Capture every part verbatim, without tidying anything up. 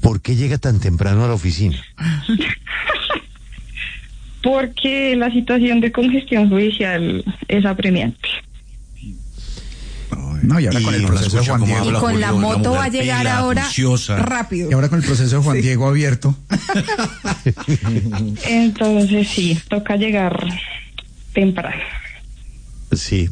¿Por qué llega tan temprano a la oficina? Porque la situación de congestión judicial es apremiante. No, y ahora y con el proceso de Juan Diego. Y con la moto va a llegar pila, ahora juiciosa. rápido. Y ahora con el proceso de Juan Sí. Diego abierto. Entonces sí, toca llegar temprano. Sí.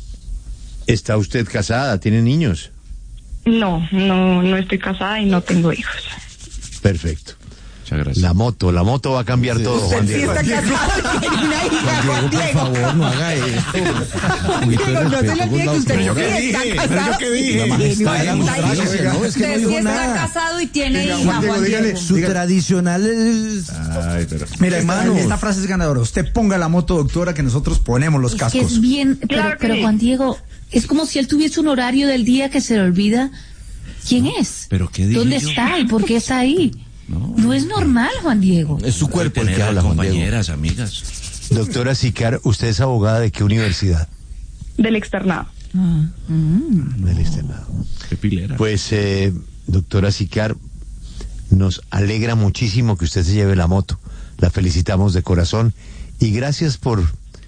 ¿Está usted casada? ¿Tiene niños? No, no, no estoy casada y no tengo hijos. Perfecto. Muchas gracias. La moto, la moto va a cambiar todo, Juan Sí Diego. está casado y tiene una hija, Juan Por Diego. favor, no haga esto. Un poquito de Diego, no se le respeto olvide con que usted la sí autoridad. está Pero casado. yo qué dije. y La tiene majestad una de la hija. democracia, ¿no? Es que no Usted sí dijo está nada. casado y tiene Diga, hija, Juan Diego, Juan dígale, Diego. Su tradicional es... Ay, pero... Mira, esta, Hermanos. esta frase es ganadora. Usted ponga la moto, doctora, que nosotros ponemos los Es cascos. que es bien, pero, Claro que pero sí. Juan Diego, es como si él tuviese un horario del día que se le olvida quién es. ¿Pero qué dije ¿Dónde yo? está y por qué está ahí? No. No es normal, Juan Diego. Es su cuerpo el que tener habla, Juan Diego. compañeras, amigas. Doctora Sicar, ¿usted es abogada de qué universidad? Del externado. Ah, mm. Del externado. Qué pilera. Pues, eh, doctora Sicar, nos alegra muchísimo que usted se lleve la moto. La felicitamos de corazón y gracias por,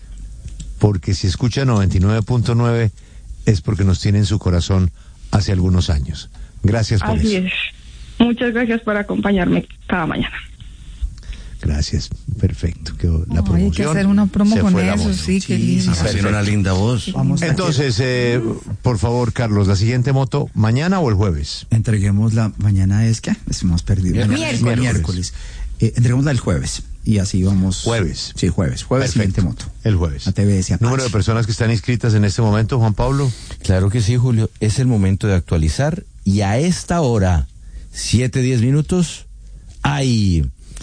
porque si escucha noventa y nueve punto nueve es porque nos tiene en su corazón hace algunos años. Gracias por Así eso. es. Muchas gracias por acompañarme cada mañana. Gracias, perfecto. Quedó la Ay, promoción. hay que hacer una promo se con fue la eso, moto. sí, qué lindo. Ah, tiene una linda voz. Vamos a Entonces, eh, por favor, Carlos, la siguiente moto, ¿mañana o el jueves? entreguemos la mañana es que hemos perdido. Miércoles. Mañana es miércoles. miércoles. Eh, entreguémosla el jueves y así vamos. Jueves. Sí, jueves. Jueves Perfecto. siguiente moto. El jueves. A T V S Apache. Número de personas que están inscritas en este momento, Juan Pablo. Claro que sí, Julio. Es el momento de actualizar y a esta hora, siete, diez minutos, hay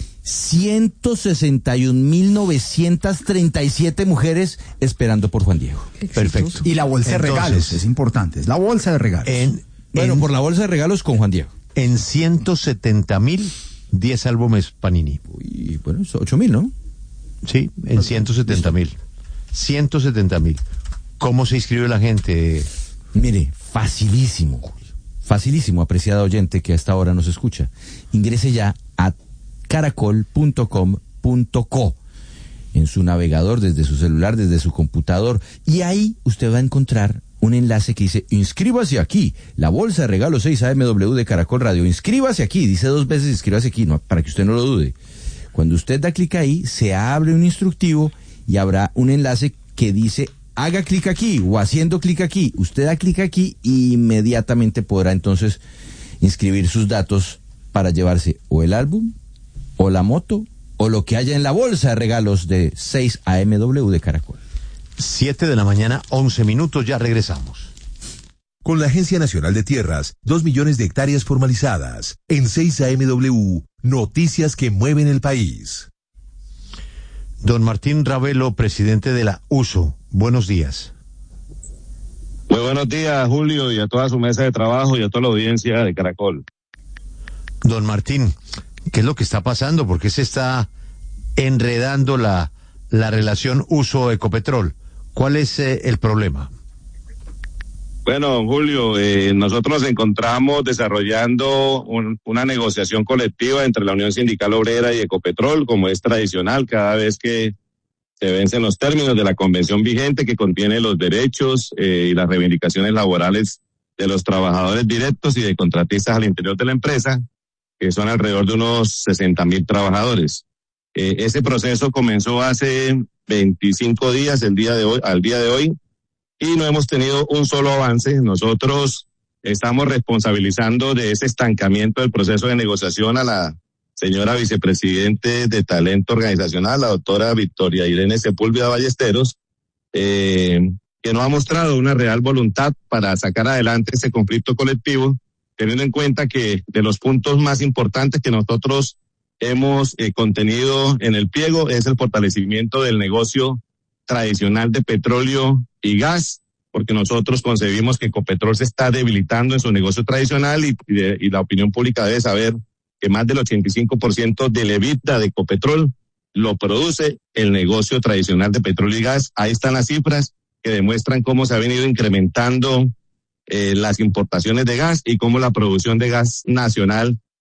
ciento sesenta y un mil novecientos treinta y siete mujeres esperando por Juan Diego. Perfecto. Y la bolsa de Entonces, regalos es importante. Es la bolsa de regalos. En, Bueno, en, por la bolsa de regalos con Juan Diego. en ciento setenta mil, diez álbumes Panini. Y bueno, es ocho mil, ¿no? Sí, en ciento setenta mil. ciento setenta mil. ¿Cómo se inscribe la gente? Mire, facilísimo, Julio. Facilísimo, apreciada oyente que hasta ahora nos escucha. Ingrese ya a caracol punto com punto co en su navegador, desde su celular, desde su computador, y ahí usted va a encontrar un enlace que dice, inscríbase aquí, la bolsa de regalos seis A M W de Caracol Radio, inscríbase aquí, dice dos veces inscríbase aquí, no, para que usted no lo dude. Cuando usted da clic ahí, se abre un instructivo y habrá un enlace que dice, haga clic aquí, o haciendo clic aquí, usted da clic aquí y inmediatamente podrá entonces inscribir sus datos para llevarse o el álbum, o la moto, o lo que haya en la bolsa de regalos de seis A M W de Caracol. siete de la mañana, once minutos, ya regresamos. Con la Agencia Nacional de Tierras, dos millones de hectáreas formalizadas. En seis A M W, noticias que mueven el país. Don Martín Ravelo, presidente de la U S O, buenos días. Muy buenos días, Julio, y a toda su mesa de trabajo y a toda la audiencia de Caracol. Don Martín, ¿qué es lo que está pasando? ¿Por qué se está enredando la, la relación U S O-Ecopetrol? ¿Cuál es eh, el problema? Bueno, Julio, eh, nosotros nos encontramos desarrollando un, una negociación colectiva entre la Unión Sindical Obrera y Ecopetrol, como es tradicional cada vez que se vencen los términos de la convención vigente que contiene los derechos eh, y las reivindicaciones laborales de los trabajadores directos y de contratistas al interior de la empresa, que son alrededor de unos sesenta mil trabajadores. Eh, ese proceso comenzó hace veinticinco días, el día de hoy, al día de hoy, y no hemos tenido un solo avance. Nosotros estamos responsabilizando de ese estancamiento del proceso de negociación a la señora vicepresidente de Talento Organizacional, la doctora Victoria Irene Sepúlveda Ballesteros, eh, que no ha mostrado una real voluntad para sacar adelante ese conflicto colectivo, teniendo en cuenta que de los puntos más importantes que nosotros hemos eh, contenido en el pliego es el fortalecimiento del negocio tradicional de petróleo y gas, porque nosotros concebimos que Ecopetrol se está debilitando en su negocio tradicional y, y, de, y la opinión pública debe saber que más del ochenta y cinco por ciento del EBITDA de Ecopetrol lo produce el negocio tradicional de petróleo y gas. Ahí están las cifras que demuestran cómo se ha venido incrementando eh, las importaciones de gas y cómo la producción de gas nacional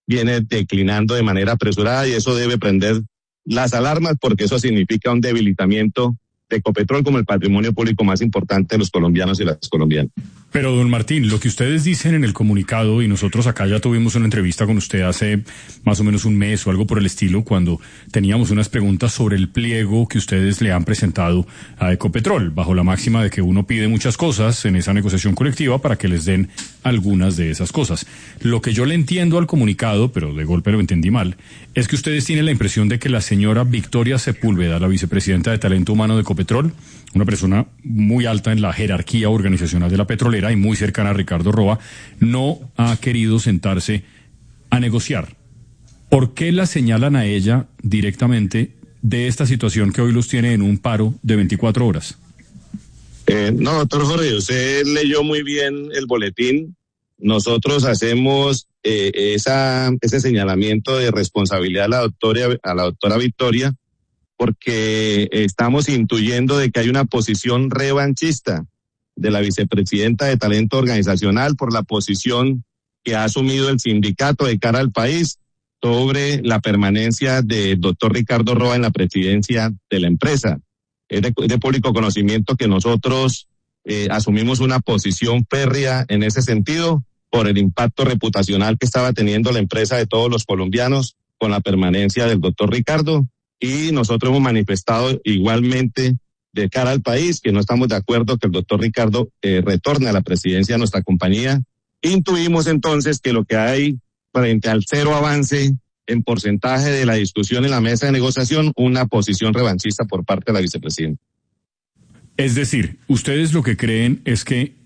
viene declinando de manera apresurada y eso debe prender las alarmas porque eso significa un debilitamiento de Ecopetrol como el patrimonio público más importante de los colombianos y las colombianas. Pero, don Martín, lo que ustedes dicen en el comunicado, y nosotros acá ya tuvimos una entrevista con usted hace más o menos un mes o algo por el estilo, cuando teníamos unas preguntas sobre el pliego que ustedes le han presentado a Ecopetrol, bajo la máxima de que uno pide muchas cosas en esa negociación colectiva para que les den algunas de esas cosas. Lo que yo le entiendo al comunicado, pero de golpe lo entendí mal, es que ustedes tienen la impresión de que la señora Victoria Sepúlveda, la vicepresidenta de Talento Humano de Ecopetrol, una persona muy alta en la jerarquía organizacional de la petrolera y muy cercana a Ricardo Roa, no ha querido sentarse a negociar. ¿Por qué la señalan a ella directamente de esta situación que hoy los tiene en un paro de veinticuatro horas? Eh, no, doctor Jorge, usted leyó muy bien el boletín. Nosotros hacemos eh, esa, ese señalamiento de responsabilidad a la doctora, a la doctora Victoria, porque estamos intuyendo de que hay una posición revanchista de la vicepresidenta de Talento Organizacional por la posición que ha asumido el sindicato de cara al país sobre la permanencia del doctor Ricardo Roa en la presidencia de la empresa. Es de, de público conocimiento que nosotros eh, asumimos una posición férrea en ese sentido por el impacto reputacional que estaba teniendo la empresa de todos los colombianos con la permanencia del doctor Ricardo. Y nosotros hemos manifestado igualmente de cara al país que no estamos de acuerdo que el doctor Ricardo eh, retorne a la presidencia de nuestra compañía. Intuimos entonces que lo que hay frente al cero avance en porcentaje de la discusión en la mesa de negociación, una posición revanchista por parte de la vicepresidenta. Es decir, ustedes lo que creen es que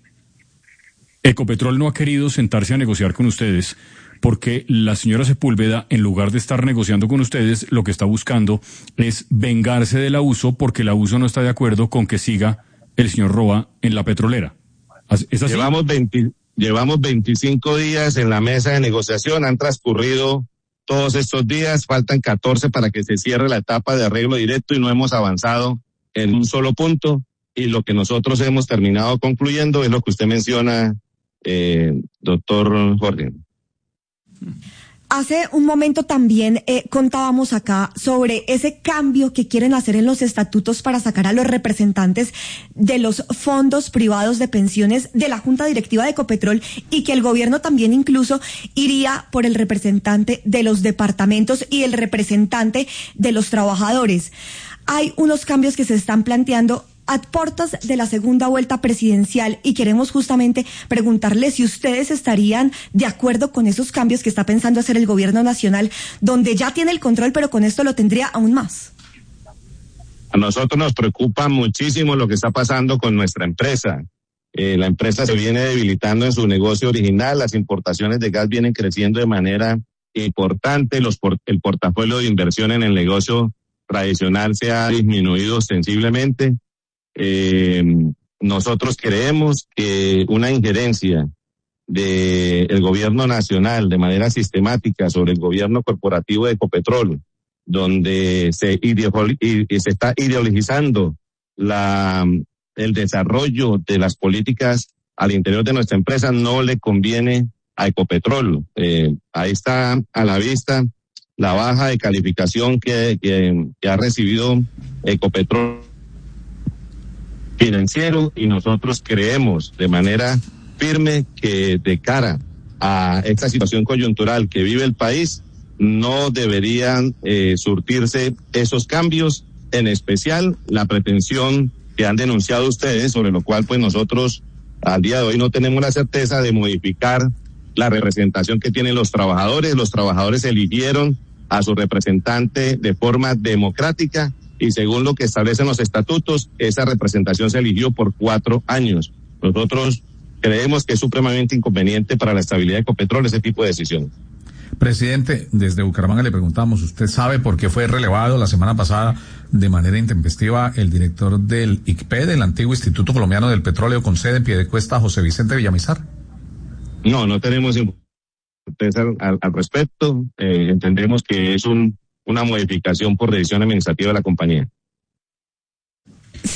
Ecopetrol no ha querido sentarse a negociar con ustedes porque la señora Sepúlveda, en lugar de estar negociando con ustedes, lo que está buscando es vengarse del abuso porque el abuso no está de acuerdo con que siga el señor Roa en la petrolera. ¿Es así? Llevamos, veinte, llevamos veinticinco días en la mesa de negociación, han transcurrido todos estos días, faltan catorce para que se cierre la etapa de arreglo directo y no hemos avanzado en un solo punto. Y lo que nosotros hemos terminado concluyendo es lo que usted menciona, eh, doctor Jorge. Hace un momento también eh, contábamos acá sobre ese cambio que quieren hacer en los estatutos para sacar a los representantes de los fondos privados de pensiones de la Junta Directiva de Ecopetrol y que el gobierno también incluso iría por el representante de los departamentos y el representante de los trabajadores. Hay unos cambios que se están planteando a puertas de la segunda vuelta presidencial y queremos justamente preguntarle si ustedes estarían de acuerdo con esos cambios que está pensando hacer el gobierno nacional, donde ya tiene el control, pero con esto lo tendría aún más. A nosotros nos preocupa muchísimo lo que está pasando con nuestra empresa. Eh, la empresa se viene debilitando en su negocio original, las importaciones de gas vienen creciendo de manera importante, los por, el portafolio de inversión en el negocio tradicional se ha disminuido sensiblemente. Eh, nosotros creemos que una injerencia del gobierno nacional de manera sistemática sobre el gobierno corporativo de Ecopetrol, donde se, ideolo- y, y se está ideologizando la, el desarrollo de las políticas al interior de nuestra empresa, no le conviene a Ecopetrol. Eh, ahí está a la vista la baja de calificación que, que, que ha recibido Ecopetrol financiero, y nosotros creemos de manera firme que de cara a esta situación coyuntural que vive el país no deberían eh, surtirse esos cambios, en especial la pretensión que han denunciado ustedes, sobre lo cual pues nosotros al día de hoy no tenemos la certeza de modificar la representación que tienen los trabajadores. Los trabajadores eligieron a su representante de forma democrática y según lo que establecen los estatutos, esa representación se eligió por cuatro años. Nosotros creemos que es supremamente inconveniente para la estabilidad de Ecopetrol ese tipo de decisiones. Presidente, desde Bucaramanga le preguntamos, ¿usted sabe por qué fue relevado la semana pasada de manera intempestiva el director del I C P E, del antiguo Instituto Colombiano del Petróleo con sede en Piedecuesta, José Vicente Villamizar? No, no tenemos certeza al, al, al respecto. Eh, entendemos que es un una modificación por decisión administrativa de la compañía. Sí.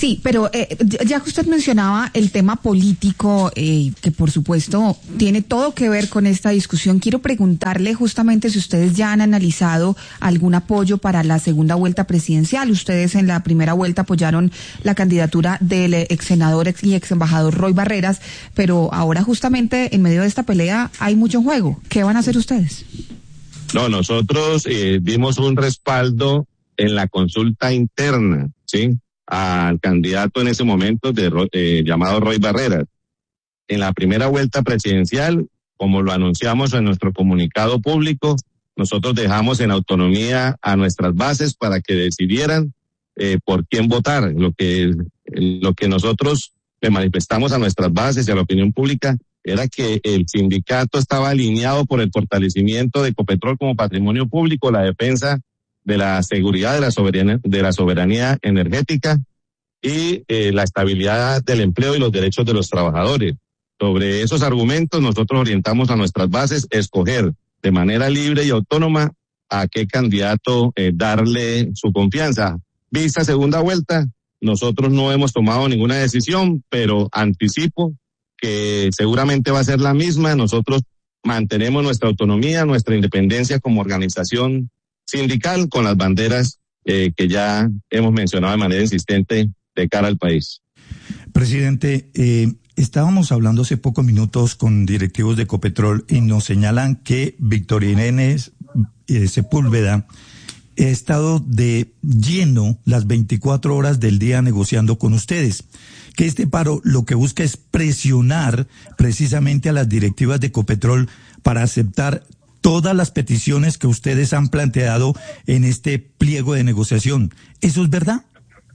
Sí, pero eh, ya que usted mencionaba el tema político, eh, que por supuesto tiene todo que ver con esta discusión, quiero preguntarle justamente si ustedes ya han analizado algún apoyo para la segunda vuelta presidencial. Ustedes en la primera vuelta apoyaron la candidatura del ex senador ex y ex embajador Roy Barreras, pero ahora justamente en medio de esta pelea hay mucho en juego. ¿Qué van a hacer ustedes? No, nosotros eh, dimos un respaldo en la consulta interna, ¿sí?, al candidato en ese momento de, eh, llamado Roy Barreras. En la primera vuelta presidencial, como lo anunciamos en nuestro comunicado público, nosotros dejamos en autonomía a nuestras bases para que decidieran eh, por quién votar. Lo que, lo que nosotros le manifestamos a nuestras bases y a la opinión pública era que el sindicato estaba alineado por el fortalecimiento de Ecopetrol como patrimonio público, la defensa de la seguridad de la soberanía, de la soberanía energética y eh, la estabilidad del empleo y los derechos de los trabajadores. Sobre esos argumentos nosotros orientamos a nuestras bases escoger de manera libre y autónoma a qué candidato eh, darle su confianza. Vista segunda vuelta, nosotros no hemos tomado ninguna decisión, pero anticipo que seguramente va a ser la misma. Nosotros mantenemos nuestra autonomía, nuestra independencia como organización sindical con las banderas eh, que ya hemos mencionado de manera insistente de cara al país. Presidente, eh, estábamos hablando hace pocos minutos con directivos de Ecopetrol y nos señalan que Victoria Irene eh, Sepúlveda ha estado de lleno las veinticuatro horas del día negociando con ustedes. Que este paro lo que busca es presionar precisamente a las directivas de Ecopetrol para aceptar todas las peticiones que ustedes han planteado en este pliego de negociación. ¿Eso es verdad?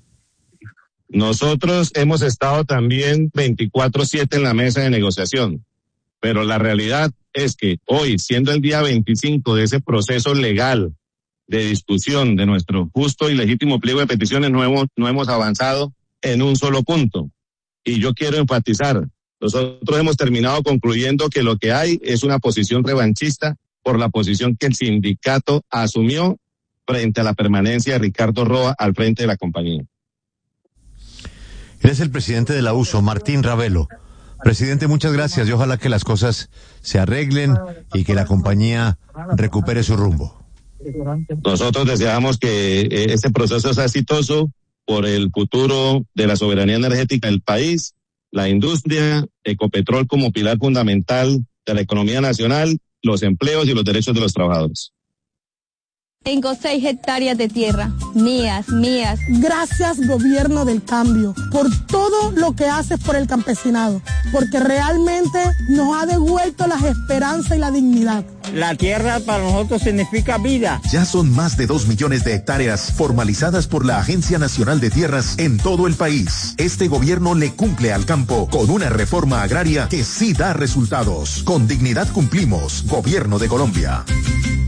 Nosotros hemos estado también veinticuatro siete en la mesa de negociación, pero la realidad es que hoy, siendo el día veinticinco de ese proceso legal de discusión de nuestro justo y legítimo pliego de peticiones, no hemos, no hemos avanzado en un solo punto. Y yo quiero enfatizar, nosotros hemos terminado concluyendo que lo que hay es una posición revanchista por la posición que el sindicato asumió frente a la permanencia de Ricardo Roa al frente de la compañía. Él es el presidente de la U S O, Martín Ravelo. Presidente, muchas gracias y ojalá que las cosas se arreglen y que la compañía recupere su rumbo. Nosotros deseamos que eh, este proceso sea exitoso por el futuro de la soberanía energética del país, la industria, Ecopetrol como pilar fundamental de la economía nacional, los empleos y los derechos de los trabajadores. Tengo seis hectáreas de tierra, mías, mías. Gracias, gobierno del cambio, por todo lo que haces por el campesinado, porque realmente nos ha devuelto las esperanzas y la dignidad. La tierra para nosotros significa vida. Ya son más de dos millones de hectáreas formalizadas por la Agencia Nacional de Tierras en todo el país. Este gobierno le cumple al campo con una reforma agraria que sí da resultados. Con dignidad cumplimos. Gobierno de Colombia.